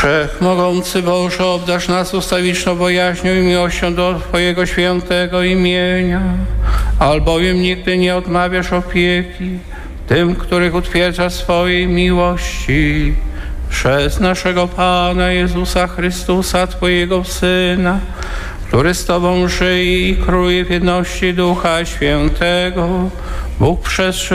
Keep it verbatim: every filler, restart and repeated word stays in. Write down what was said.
Wszechmogący Boże, obdarz nas ustawiczną bojaźnią i miłością do Twojego świętego imienia, albowiem nigdy nie odmawiasz opieki tym, których utwierdzasz swojej miłości. Przez naszego Pana Jezusa Chrystusa, Twojego Syna, który z Tobą żyje i króluje w jedności Ducha Świętego, Bóg przestrzegł